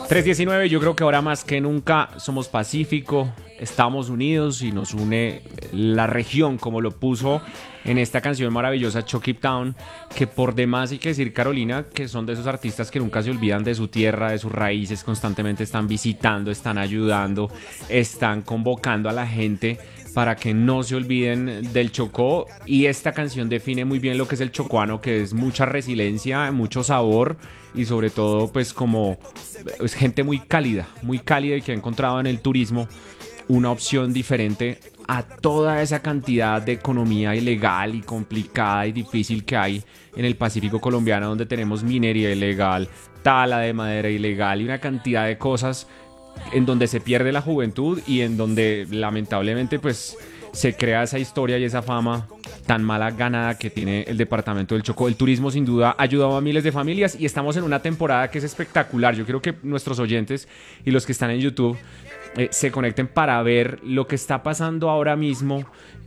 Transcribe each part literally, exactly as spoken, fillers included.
tres diecinueve, yo creo que ahora más que nunca somos Pacífico, estamos unidos y nos une la región, como lo puso en esta canción maravillosa Chucky Town, que por demás hay que decir, Carolina, que son de esos artistas que nunca se olvidan de su tierra, de sus raíces, constantemente están visitando, están ayudando, están convocando a la gente para que no se olviden del Chocó, y esta canción define muy bien lo que es el chocuano, que es mucha resiliencia, mucho sabor y sobre todo pues como es gente muy cálida, muy cálida y que ha encontrado en el turismo una opción diferente a toda esa cantidad de economía ilegal y complicada y difícil que hay en el Pacífico colombiano, donde tenemos minería ilegal, tala de madera ilegal y una cantidad de cosas en donde se pierde la juventud y en donde lamentablemente pues se crea esa historia y esa fama tan mala ganada que tiene el departamento del Chocó. El turismo sin duda ha ayudado a miles de familias y estamos en una temporada que es espectacular. Yo quiero que nuestros oyentes y los que están en YouTube eh, se conecten para ver lo que está pasando ahora mismo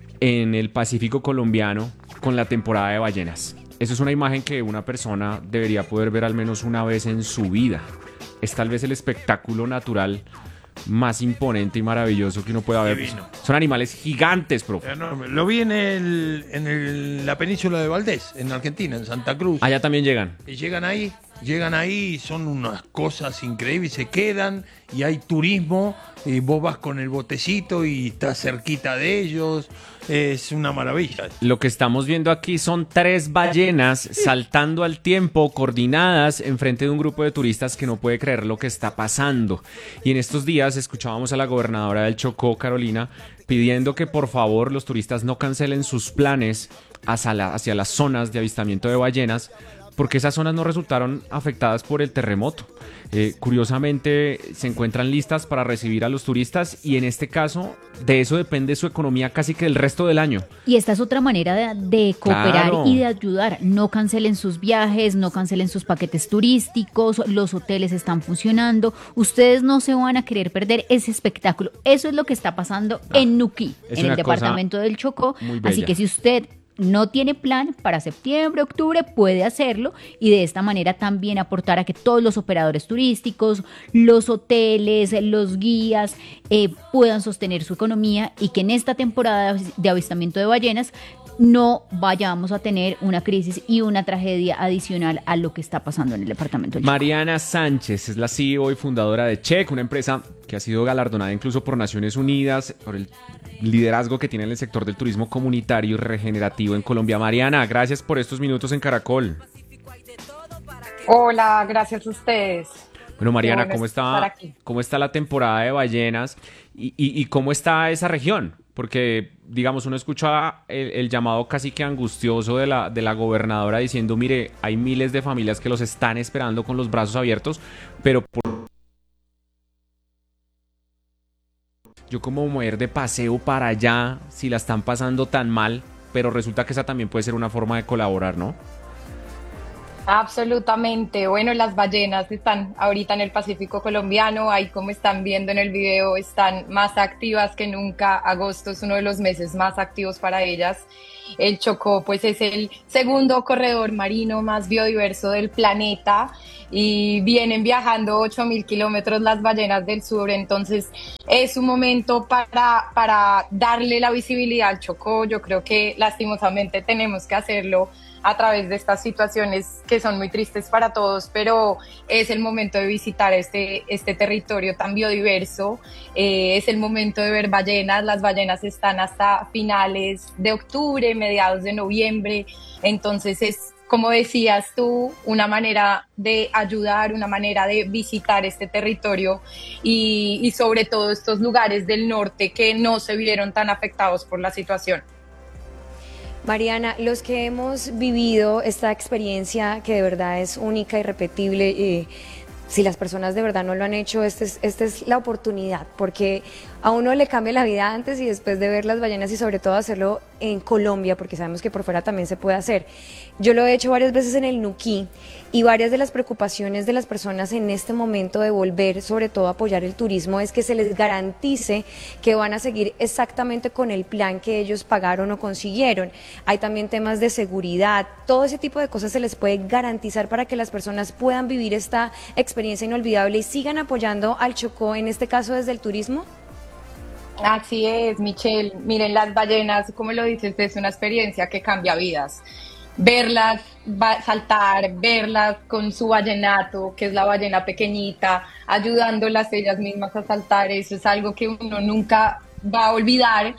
en el Pacífico colombiano con la temporada de ballenas. Eso es una imagen que una persona debería poder ver al menos una vez en su vida. Es tal vez el espectáculo natural más imponente y maravilloso que uno pueda ver. Divino. Son animales gigantes, profe. Enorme. Lo vi en, el, en el, la península de Valdés, en Argentina, en Santa Cruz. Allá también llegan. Y llegan ahí, llegan ahí, son unas cosas increíbles, se quedan y hay turismo, y vos vas con el botecito y estás cerquita de ellos, es una maravilla. Lo que estamos viendo aquí son tres ballenas saltando al tiempo, coordinadas enfrente de un grupo de turistas que no puede creer lo que está pasando. Y en estos días escuchábamos a la gobernadora del Chocó, Carolina, pidiendo que por favor los turistas no cancelen sus planes hacia, la, hacia las zonas de avistamiento de ballenas, porque esas zonas no resultaron afectadas por el terremoto. Eh, curiosamente se encuentran listas para recibir a los turistas y en este caso de eso depende su economía casi que el resto del año. Y esta es otra manera de, de cooperar, claro, y de ayudar. No cancelen sus viajes, no cancelen sus paquetes turísticos, los hoteles están funcionando, ustedes no se van a querer perder ese espectáculo. Eso es lo que está pasando ah, en Nuquí, en el departamento del Chocó. Así que si usted no tiene plan para septiembre, octubre, puede hacerlo y de esta manera también aportar a que todos los operadores turísticos, los hoteles, los guías eh, puedan sostener su economía y que en esta temporada de avistamiento de ballenas no vayamos a tener una crisis y una tragedia adicional a lo que está pasando en el departamento del Chocó. Mariana Sánchez es la C E O y fundadora de Check, una empresa que ha sido galardonada incluso por Naciones Unidas por el liderazgo que tiene en el sector del turismo comunitario y regenerativo en Colombia. Mariana, gracias por estos minutos en Caracol. Hola, gracias a ustedes. Bueno, Mariana, bueno ¿cómo está, ¿cómo está la temporada de ballenas y, y, y cómo está esa región? Porque, digamos, uno escucha el, el llamado casi que angustioso de la, de la gobernadora diciendo, mire, hay miles de familias que los están esperando con los brazos abiertos, pero por... yo como mujer de paseo para allá, si la están pasando tan mal, pero resulta que esa también puede ser una forma de colaborar, ¿no? Absolutamente. Bueno, las ballenas están ahorita en el Pacífico colombiano, ahí como están viendo en el video, están más activas que nunca. Agosto es uno de los meses más activos para ellas. El Chocó pues es el segundo corredor marino más biodiverso del planeta y vienen viajando ocho mil kilómetros las ballenas del sur, entonces es un momento para, para darle la visibilidad al Chocó. Yo creo que lastimosamente tenemos que hacerlo a través de estas situaciones que son muy tristes para todos, pero es el momento de visitar este, este territorio tan biodiverso, eh, es el momento de ver ballenas. Las ballenas están hasta finales de octubre, mediados de noviembre, entonces es, como decías tú, una manera de ayudar, una manera de visitar este territorio y, y sobre todo estos lugares del norte que no se vieron tan afectados por la situación. Mariana, los que hemos vivido esta experiencia que de verdad es única y irrepetible, eh, si las personas de verdad no lo han hecho, esta es, esta es la oportunidad, porque a uno le cambia la vida antes y después de ver las ballenas y sobre todo hacerlo en Colombia, porque sabemos que por fuera también se puede hacer. Yo lo he hecho varias veces en el Nuquí y varias de las preocupaciones de las personas en este momento de volver, sobre todo a apoyar el turismo, es que se les garantice que van a seguir exactamente con el plan que ellos pagaron o consiguieron. Hay también temas de seguridad, todo ese tipo de cosas se les puede garantizar para que las personas puedan vivir esta experiencia inolvidable y sigan apoyando al Chocó, en este caso desde el turismo. Así es, Michelle. Miren, las ballenas, como lo dices, es una experiencia que cambia vidas. Verlas saltar, verlas con su vallenato, que es la ballena pequeñita, ayudándolas ellas mismas a saltar, eso es algo que uno nunca va a olvidar.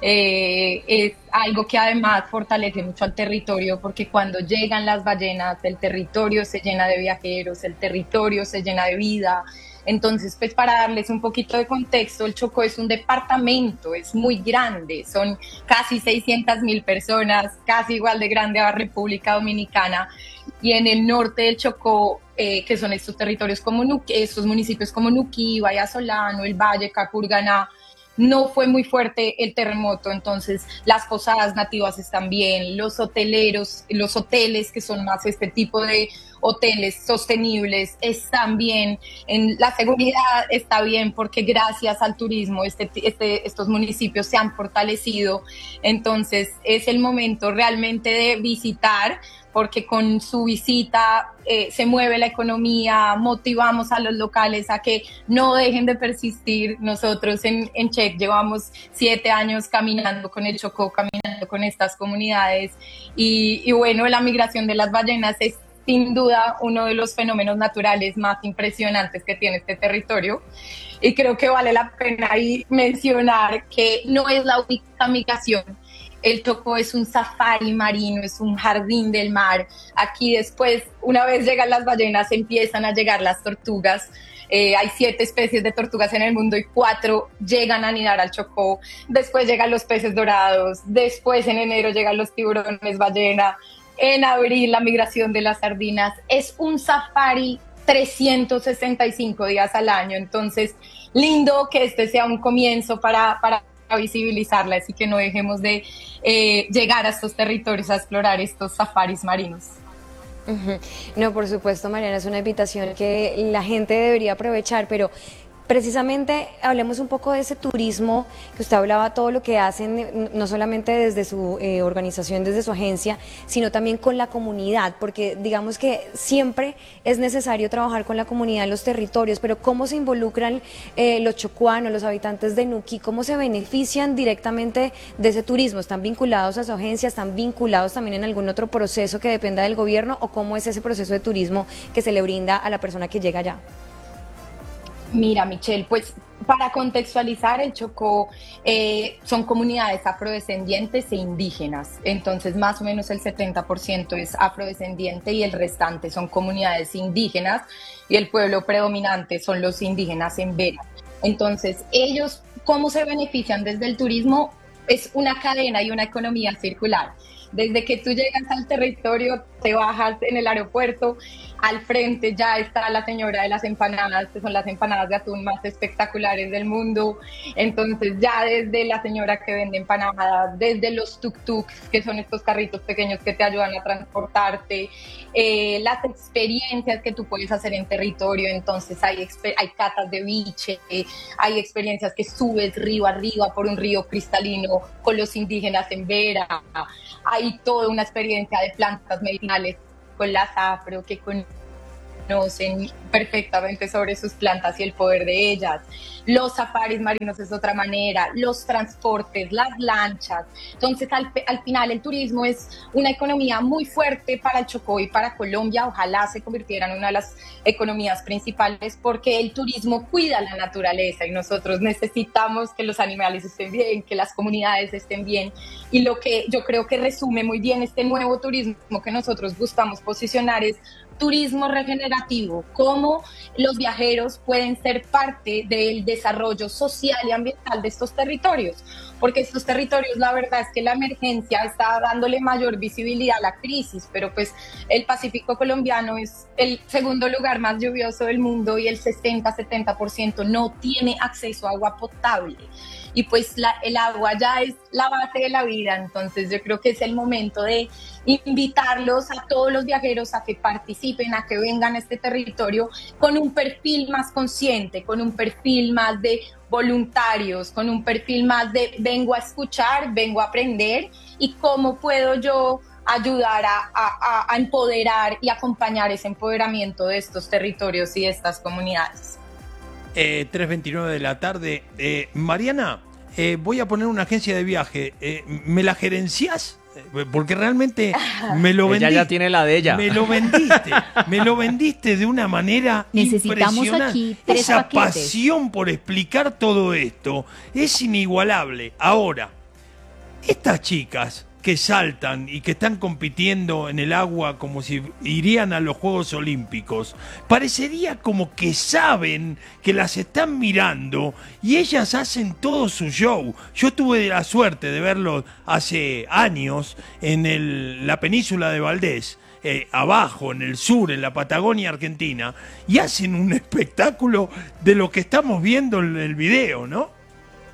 Eh, es algo que además fortalece mucho al territorio, porque cuando llegan las ballenas, el territorio se llena de viajeros, el territorio se llena de vida. Entonces, pues para darles un poquito de contexto, el Chocó es un departamento, es muy grande, son casi seiscientas mil personas, casi igual de grande a la República Dominicana, y en el norte del Chocó, eh, que son estos territorios como Nuquí, estos municipios como Nuquí, Bahía Solano, el Valle, Capurganá, no fue muy fuerte el terremoto, entonces las posadas nativas están bien, los hoteleros, los hoteles que son más este tipo de hoteles sostenibles están bien, en la seguridad está bien porque gracias al turismo este, este, estos municipios se han fortalecido, entonces es el momento realmente de visitar, porque con su visita eh, se mueve la economía, motivamos a los locales a que no dejen de persistir. Nosotros en, en Check llevamos siete años caminando con el Chocó, caminando con estas comunidades y, y bueno, la migración de las ballenas es sin duda uno de los fenómenos naturales más impresionantes que tiene este territorio. Y creo que vale la pena ahí mencionar que no es la única migración. El Chocó es un safari marino, es un jardín del mar. Aquí después, una vez llegan las ballenas, empiezan a llegar las tortugas. Eh, hay siete especies de tortugas en el mundo y cuatro llegan a anidar al Chocó. Después llegan los peces dorados. Después en enero llegan los tiburones ballena. En abril la migración de las sardinas. Es un safari trescientos sesenta y cinco días al año. Entonces, lindo que este sea un comienzo para... para visibilizarla, así que no dejemos de eh, llegar a estos territorios a explorar estos safaris marinos. Uh-huh. No, por supuesto, Mariana, es una invitación que la gente debería aprovechar, pero precisamente hablemos un poco de ese turismo que usted hablaba, todo lo que hacen, no solamente desde su eh, organización, desde su agencia, sino también con la comunidad, porque digamos que siempre es necesario trabajar con la comunidad en los territorios, pero ¿cómo se involucran eh, los chocuanos, los habitantes de Nuquí? ¿Cómo se benefician directamente de ese turismo? ¿Están vinculados a su agencia? ¿Están vinculados también en algún otro proceso que dependa del gobierno? ¿O cómo es ese proceso de turismo que se le brinda a la persona que llega allá? Mira, Michelle, pues para contextualizar, el Chocó eh, son comunidades afrodescendientes e indígenas, entonces más o menos el setenta por ciento es afrodescendiente y el restante son comunidades indígenas y el pueblo predominante son los indígenas embera. Entonces, ellos, ¿cómo se benefician desde el turismo? Es una cadena y una economía circular. Desde que tú llegas al territorio, te bajas en el aeropuerto, al frente ya está la señora de las empanadas, que son las empanadas de atún más espectaculares del mundo. Entonces ya desde la señora que vende empanadas, desde los tuk-tuks, que son estos carritos pequeños que te ayudan a transportarte, eh, las experiencias que tú puedes hacer en territorio. Entonces hay, hay catas de biche, eh, hay experiencias que subes río arriba por un río cristalino con los indígenas en Vera. Hay toda una experiencia de plantas medicinales con las afro que conocen perfectamente sobre sus plantas y el poder de ellas. Los safaris marinos es otra manera, los transportes, las lanchas. Entonces, al, al final, el turismo es una economía muy fuerte para el Chocó y para Colombia. Ojalá se convirtiera en una de las economías principales porque el turismo cuida la naturaleza y nosotros necesitamos que los animales estén bien, que las comunidades estén bien. Y lo que yo creo que resume muy bien este nuevo turismo que nosotros buscamos posicionar es turismo regenerativo, cómo los viajeros pueden ser parte del desarrollo social y ambiental de estos territorios, porque estos territorios, la verdad es que la emergencia está dándole mayor visibilidad a la crisis, pero pues el Pacífico colombiano es el segundo lugar más lluvioso del mundo y el sesenta a setenta por ciento no tiene acceso a agua potable. Y pues la, el agua ya es la base de la vida, entonces yo creo que es el momento de invitarlos a todos los viajeros a que participen, a que vengan a este territorio con un perfil más consciente, con un perfil más de voluntarios, con un perfil más de vengo a escuchar, vengo a aprender y cómo puedo yo ayudar a, a, a empoderar y acompañar ese empoderamiento de estos territorios y de estas comunidades. Eh, tres veintinueve de la tarde. Eh, Mariana, eh, voy a poner una agencia de viaje. Eh, ¿Me la gerenciás? Porque realmente me lo vendiste. Ella ya tiene la de ella. Me lo vendiste. Me lo vendiste de una manera Necesitamos impresionante. Aquí tres Esa paquetes. pasión por explicar todo esto es inigualable. Ahora, estas chicas que saltan y que están compitiendo en el agua como si irían a los Juegos Olímpicos, parecería como que saben que las están mirando y ellas hacen todo su show. Yo tuve la suerte de verlo hace años en el, la península de Valdés, eh, abajo, en el sur, en la Patagonia Argentina, y hacen un espectáculo de lo que estamos viendo en el video, ¿no?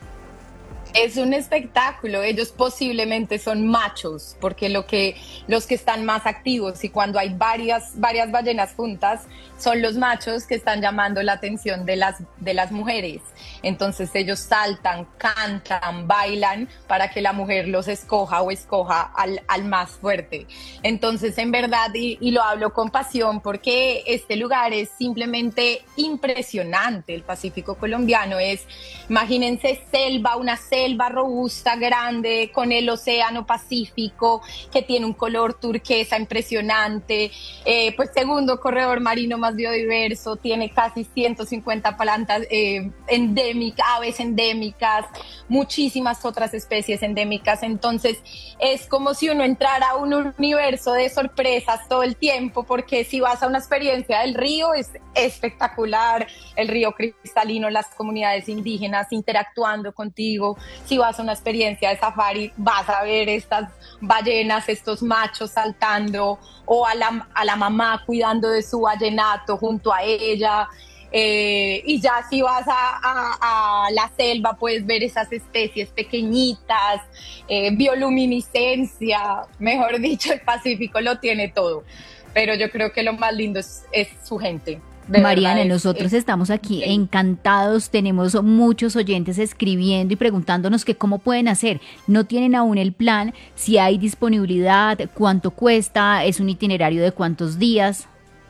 Es un espectáculo, ellos posiblemente son machos, porque lo que, los que están más activos y cuando hay varias, varias ballenas juntas, son los machos que están llamando la atención de las, de las mujeres. Entonces ellos saltan, cantan, bailan para que la mujer los escoja o escoja al, al más fuerte. Entonces, en verdad, y, y lo hablo con pasión, porque este lugar es simplemente impresionante. El Pacífico colombiano es, imagínense, selva, una selva selva robusta, grande, con el océano Pacífico, que tiene un color turquesa impresionante, eh, pues segundo corredor marino más biodiverso, tiene casi ciento cincuenta plantas eh, endémicas, aves endémicas, muchísimas otras especies endémicas, entonces es como si uno entrara a un universo de sorpresas todo el tiempo, porque si vas a una experiencia del río es espectacular, el río cristalino, las comunidades indígenas interactuando contigo. Si vas a una experiencia de safari, vas a ver estas ballenas, estos machos saltando, o a la, a la mamá cuidando de su ballenato junto a ella. Eh, y ya si vas a, a, a la selva, puedes ver esas especies pequeñitas, eh, bioluminiscencia, mejor dicho, el Pacífico lo tiene todo. Pero yo creo que lo más lindo es, es su gente. De Mariana, verdad, nosotros es, estamos aquí sí. encantados, tenemos muchos oyentes escribiendo y preguntándonos que cómo pueden hacer. No tienen aún el plan, si hay disponibilidad, cuánto cuesta, es un itinerario de cuántos días.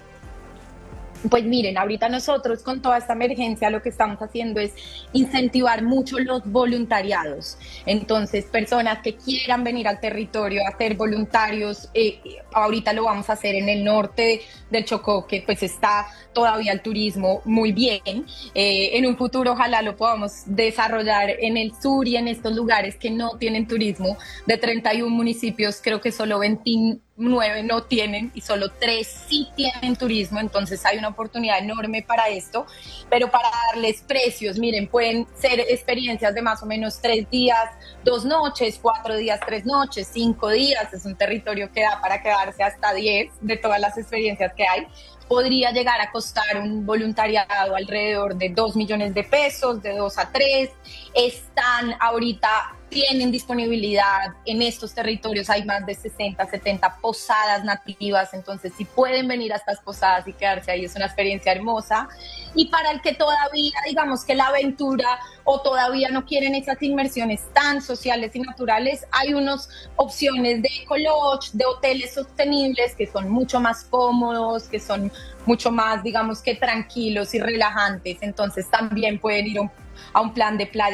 Pues miren, ahorita nosotros con toda esta emergencia lo que estamos haciendo es incentivar mucho los voluntariados. Entonces, personas que quieran venir al territorio a ser voluntarios, eh, ahorita lo vamos a hacer en el norte del Chocó, que pues está todavía el turismo muy bien. Eh, en un futuro ojalá lo podamos desarrollar en el sur y en estos lugares que no tienen turismo. De treinta y uno municipios, creo que solo veintinueve no tienen y solo tres sí tienen turismo, entonces hay una oportunidad enorme para esto, pero para darles precios, miren, pueden ser experiencias de más o menos tres días, dos noches, cuatro días, tres noches, cinco días, es un territorio que da para quedarse hasta diez de todas las experiencias que hay. Podría llegar a costar un voluntariado alrededor de dos millones de pesos, de dos a tres. Están ahorita, tienen disponibilidad en estos territorios, hay más de sesenta, setenta posadas nativas, entonces si pueden venir a estas posadas y quedarse ahí es una experiencia hermosa. Y para el que todavía, digamos que la aventura o todavía no quieren esas inmersiones tan sociales y naturales, hay unas opciones de ecolodge, de hoteles sostenibles que son mucho más cómodos, que son mucho más, digamos que tranquilos y relajantes, entonces también pueden ir a un, a un plan de playa